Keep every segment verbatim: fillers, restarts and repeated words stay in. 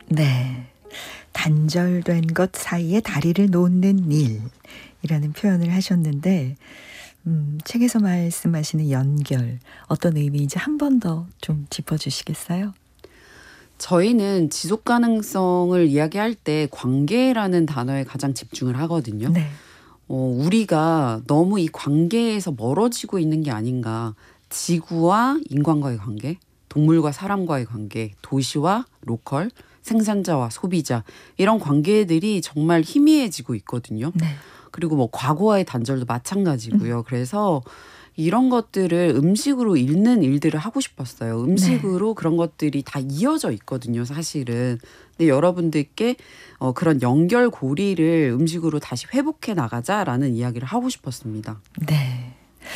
네. 단절된 것 사이에 다리를 놓는 일이라는 표현을 하셨는데 음, 책에서 말씀하시는 연결 어떤 의미인지 한 번 더 좀 짚어주시겠어요? 저희는 지속 가능성을 이야기할 때 관계라는 단어에 가장 집중을 하거든요. 네. 어, 우리가 너무 이 관계에서 멀어지고 있는 게 아닌가. 지구와 인간과의 관계, 동물과 사람과의 관계, 도시와 로컬, 생산자와 소비자 이런 관계들이 정말 희미해지고 있거든요. 네. 그리고 뭐 과거와의 단절도 마찬가지고요. 음. 그래서 이런 것들을 음식으로 읽는 일들을 하고 싶었어요. 음식으로 네. 그런 것들이 다 이어져 있거든요, 사실은. 근데 여러분들께 어, 그런 연결고리를 음식으로 다시 회복해 나가자라는 이야기를 하고 싶었습니다. 네.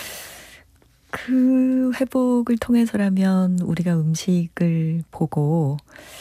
그 회복을 통해서라면 우리가 음식을 보고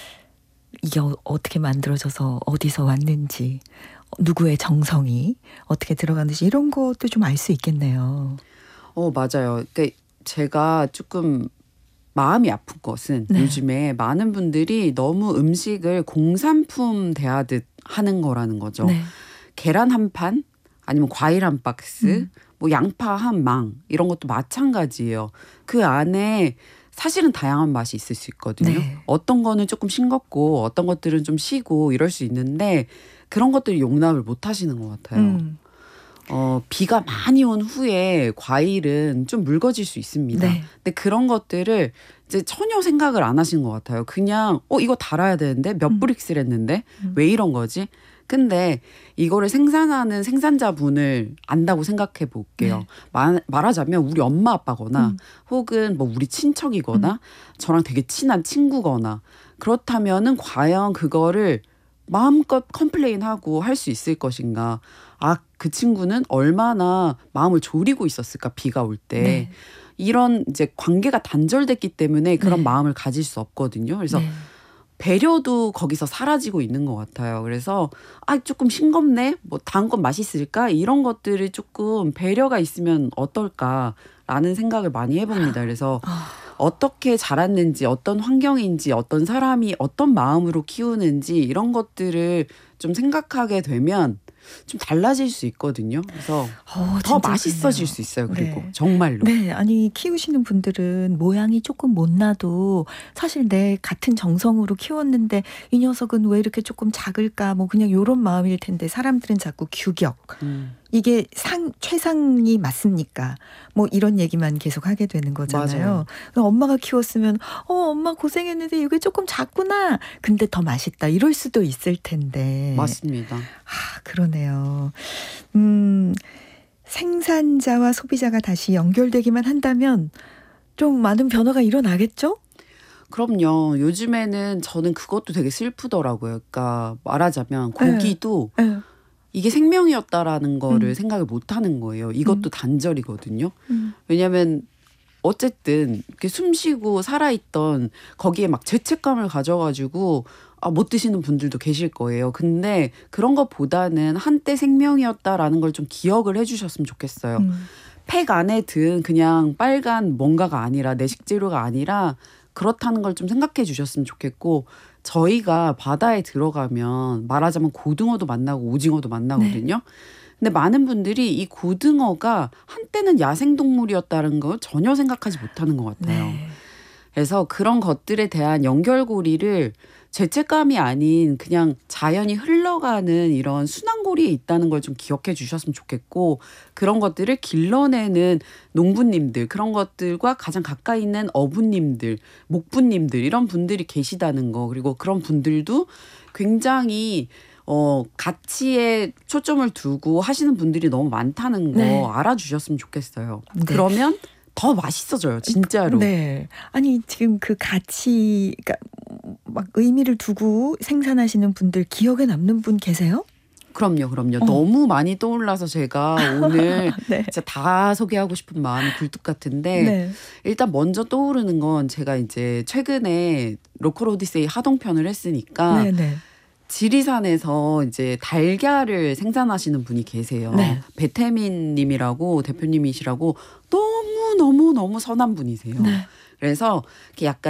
이게 어떻게 만들어져서 어디서 왔는지, 누구의 정성이 어떻게 들어갔는지 이런 것도 좀 알 수 있겠네요. 어, 맞아요. 그러니까 제가 조금 마음이 아픈 것은 네. 요즘에 많은 분들이 너무 음식을 공산품 대하듯 하는 거라는 거죠. 네. 계란 한 판, 아니면 과일 한 박스, 음. 뭐 양파 한 망 이런 것도 마찬가지예요. 그 안에 사실은 다양한 맛이 있을 수 있거든요. 네. 어떤 거는 조금 싱겁고 어떤 것들은 좀 시고 이럴 수 있는데 그런 것들이 용납을 못 하시는 것 같아요. 음. 어, 비가 많이 온 후에 과일은 좀 묽어질 수 있습니다. 네. 근데 그런 것들을 이제 전혀 생각을 안 하시는 것 같아요. 그냥 어 이거 달아야 되는데 몇 브릭스를 했는데 음. 왜 이런 거지? 근데 이거를 생산하는 생산자분을 안다고 생각해 볼게요. 네. 말, 말하자면 우리 엄마 아빠거나 음. 혹은 뭐 우리 친척이거나 음. 저랑 되게 친한 친구거나 그렇다면은 과연 그거를 마음껏 컴플레인하고 할 수 있을 것인가. 아, 그 친구는 얼마나 마음을 졸이고 있었을까, 비가 올 때. 네. 이런 이제 관계가 단절됐기 때문에 그런 네. 마음을 가질 수 없거든요. 그래서 네. 배려도 거기서 사라지고 있는 것 같아요. 그래서 아, 조금 싱겁네. 뭐 다음 건 맛있을까? 이런 것들을 조금 배려가 있으면 어떨까라는 생각을 많이 해봅니다. 그래서 어떻게 자랐는지, 어떤 환경인지, 어떤 사람이 어떤 마음으로 키우는지 이런 것들을 좀 생각하게 되면 좀 달라질 수 있거든요. 그래서 어, 더 맛있어질 그래요. 수 있어요. 그리고 네. 정말로. 네, 아니 키우시는 분들은 모양이 조금 못나도 사실 내 같은 정성으로 키웠는데 이 녀석은 왜 이렇게 조금 작을까 뭐 그냥 이런 마음일 텐데 사람들은 자꾸 규격. 음. 이게 상 최상이 맞습니까? 뭐 이런 얘기만 계속 하게 되는 거잖아요. 엄마가 키웠으면 어 엄마 고생했는데 이게 조금 작구나. 근데 더 맛있다. 이럴 수도 있을 텐데. 맞습니다. 아, 그러네요. 음, 생산자와 소비자가 다시 연결되기만 한다면 좀 많은 변화가 일어나겠죠? 그럼요. 요즘에는 저는 그것도 되게 슬프더라고요. 그러니까 말하자면 고기도 에, 에. 이게 생명이었다라는 거를 음. 생각을 못 하는 거예요. 이것도 음. 단절이거든요. 음. 왜냐하면 어쨌든 이렇게 숨쉬고 살아있던 거기에 막 죄책감을 가져가지고 아, 못 드시는 분들도 계실 거예요. 근데 그런 것보다는 한때 생명이었다라는 걸 좀 기억을 해주셨으면 좋겠어요. 음. 팩 안에 든 그냥 빨간 뭔가가 아니라 내식 재료가 아니라 그렇다는 걸 좀 생각해 주셨으면 좋겠고 저희가 바다에 들어가면 말하자면 고등어도 만나고 오징어도 만나거든요. 네. 근데 많은 분들이 이 고등어가 한때는 야생동물이었다는 걸 전혀 생각하지 못하는 것 같아요. 네. 그래서 그런 것들에 대한 연결고리를 죄책감이 아닌 그냥 자연이 흘러가는 이런 순환고리에 있다는 걸 좀 기억해 주셨으면 좋겠고 그런 것들을 길러내는 농부님들 그런 것들과 가장 가까이 있는 어부님들, 목부님들 이런 분들이 계시다는 거 그리고 그런 분들도 굉장히 어, 가치에 초점을 두고 하시는 분들이 너무 많다는 거 네. 알아주셨으면 좋겠어요. 네. 그러면 더 맛있어져요, 진짜로. 네. 아니, 지금 그 가치, 그러니까 막 의미를 두고 생산하시는 분들 기억에 남는 분 계세요? 그럼요, 그럼요. 어. 너무 많이 떠올라서 제가 오늘 네. 진짜 다 소개하고 싶은 마음이 굴뚝 같은데 네. 일단 먼저 떠오르는 건 제가 이제 최근에 로컬 오디세이 하동편을 했으니까 네, 네. 지리산에서 이제 달걀을 생산하시는 분이 계세요. 네. 배태민 님이라고 대표님이시라고 너무너무너무 선한 분이세요. 네. 그래서 약간